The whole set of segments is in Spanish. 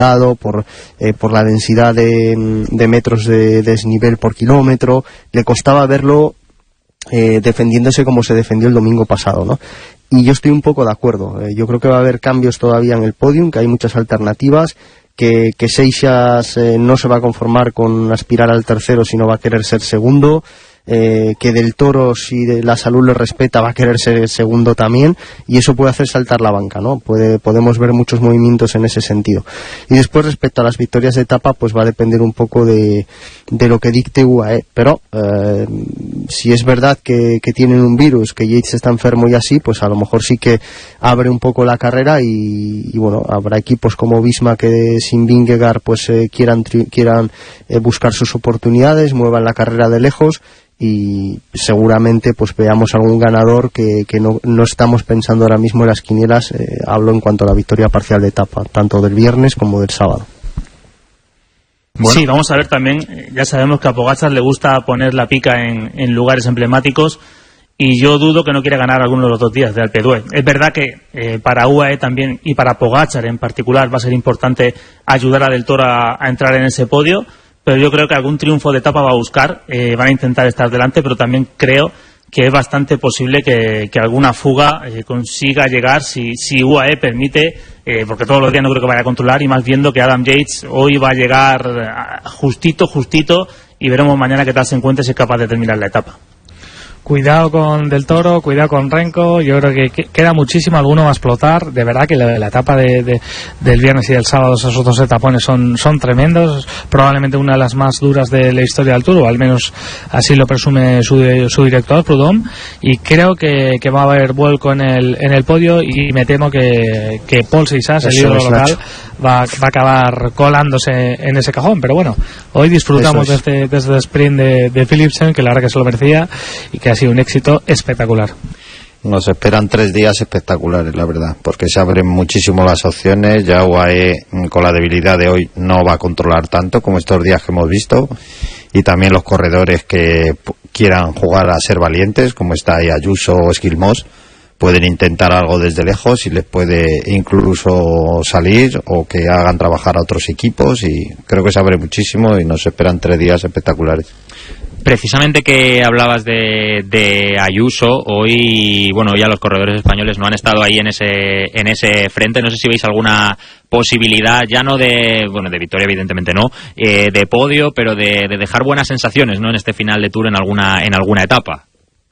por la densidad de metros de desnivel por kilómetro. Le costaba verlo defendiéndose como se defendió el domingo pasado, ¿no? Y yo estoy un poco de acuerdo. Yo creo que va a haber cambios todavía en el podium, que hay muchas alternativas, que Seixas no se va a conformar con aspirar al tercero, sino va a querer ser segundo. Que Del Toro, si la salud le respeta, va a querer ser el segundo también, y eso puede hacer saltar la banca, ¿no? Podemos ver muchos movimientos en ese sentido. Y después, respecto a las victorias de etapa, pues va a depender un poco de lo que dicte UAE, pero si es verdad que tienen un virus, que Yates está enfermo y así, pues a lo mejor sí que abre un poco la carrera y bueno, habrá equipos como Visma que sin Vingegaard pues quieran buscar sus oportunidades, muevan la carrera de lejos, y seguramente pues veamos algún ganador que no estamos pensando ahora mismo en las quinielas. Hablo en cuanto a la victoria parcial de etapa, tanto del viernes como del sábado. Bueno. Sí, vamos a ver también, ya sabemos que a Pogačar le gusta poner la pica en lugares emblemáticos, y yo dudo que no quiera ganar alguno de los 2 días de Alpe d'Huez. Es verdad que para UAE también, y para Pogačar en particular, va a ser importante ayudar a Del Toro a entrar en ese podio, pero yo creo que algún triunfo de etapa va a buscar, van a intentar estar delante, pero también creo que es bastante posible que alguna fuga consiga llegar si UAE permite, porque todos los días no creo que vaya a controlar, y más viendo que Adam Yates hoy va a llegar justito, y veremos mañana qué tal se encuentre, si es capaz de terminar la etapa. Cuidado con Del Toro, cuidado con Renko. Yo creo que queda muchísimo, alguno va a explotar. De verdad que la etapa del viernes y del sábado, esos otros etapones son tremendos. Probablemente una de las más duras de la historia del Tour, o al menos así lo presume su director, Prudhomme. Y creo que va a haber vuelco en el podio, y me temo que Paul Seixas, el ídolo local, va a acabar colándose en ese cajón. Pero bueno, hoy disfrutamos de este sprint de Philipsen, que la verdad que se lo merecía, y que ha sido un éxito espectacular. Nos esperan 3 días espectaculares, la verdad, porque se abren muchísimo las opciones. Ya UAE, con la debilidad de hoy, no va a controlar tanto como estos días que hemos visto, y también los corredores que quieran jugar a ser valientes, como está ahí Ayuso o Esquilmós, pueden intentar algo desde lejos y les puede incluso salir, o que hagan trabajar a otros equipos, y creo que se abre muchísimo y nos esperan 3 días espectaculares. Precisamente que hablabas de Ayuso, hoy, bueno, ya los corredores españoles no han estado ahí en ese frente. No sé si veis alguna posibilidad, ya no de victoria, evidentemente no, de podio, pero de dejar buenas sensaciones, ¿no?, en este final de Tour en alguna etapa.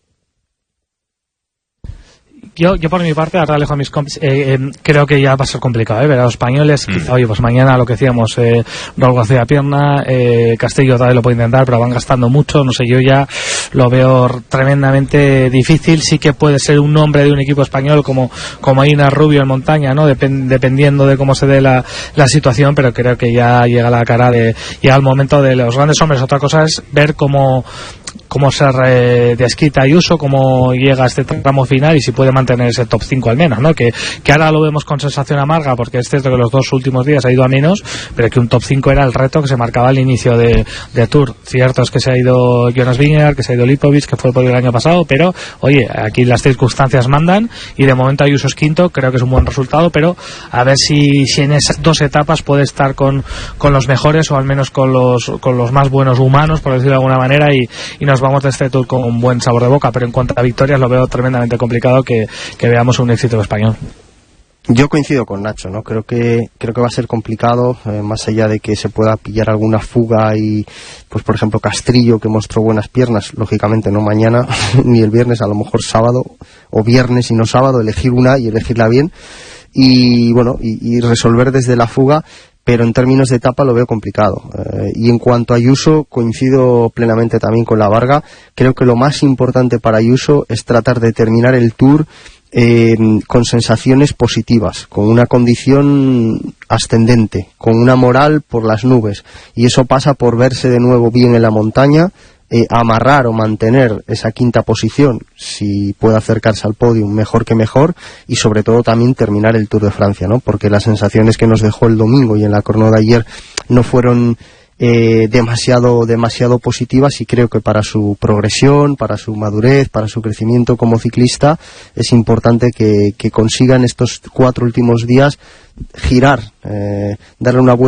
Yo por mi parte, ahora alejo a mis compis, creo que ya va a ser complicado, ver a los españoles. Quizá, oye, pues mañana lo que decíamos, Rolgo hacia pierna, Castillo todavía lo puede intentar, pero van gastando mucho. No sé, yo ya lo veo tremendamente difícil. Sí que puede ser un nombre de un equipo español como Ina Rubio en montaña, ¿no?, dependiendo de cómo se dé la situación, pero creo que ya llega llega el momento de los grandes hombres. Otra cosa es ver cómo se desquita Ayuso, cómo llega a este tramo final, y si puede mantener ese top 5 al menos, ¿no? Que ahora lo vemos con sensación amarga, porque es cierto que los 2 últimos días ha ido a menos, pero que un top 5 era el reto que se marcaba al inicio de Tour. Cierto es que se ha ido Jonas Vingegaard, que se ha ido Lipovic, que fue por el año pasado, pero oye, aquí las circunstancias mandan, y de momento Ayuso es quinto. Creo que es un buen resultado, pero a ver si en esas 2 etapas puede estar con los mejores, o al menos con los más buenos humanos, por decirlo de alguna manera, y nos vamos de este Tour con un buen sabor de boca. Pero en cuanto a victorias, lo veo tremendamente complicado que veamos un éxito español. Yo coincido con Nacho, ¿no? Creo que va a ser complicado, más allá de que se pueda pillar alguna fuga, y pues por ejemplo Castrillo, que mostró buenas piernas, lógicamente no mañana ni el viernes, a lo mejor sábado, o viernes y no sábado, elegir una y elegirla bien, y bueno, y resolver desde la fuga. Pero en términos de etapa lo veo complicado. Y en cuanto a Ayuso, coincido plenamente también con la Varga. Creo que lo más importante para Ayuso es tratar de terminar el Tour con sensaciones positivas, con una condición ascendente, con una moral por las nubes. Y eso pasa por verse de nuevo bien en la montaña, amarrar o mantener esa quinta posición, si puede acercarse al podio mejor que mejor, y sobre todo también terminar el Tour de Francia, ¿no? Porque las sensaciones que nos dejó el domingo y en la crono de ayer no fueron demasiado positivas, y creo que para su progresión, para su madurez, para su crecimiento como ciclista, es importante que consigan estos 4 últimos días girar, darle una vuelta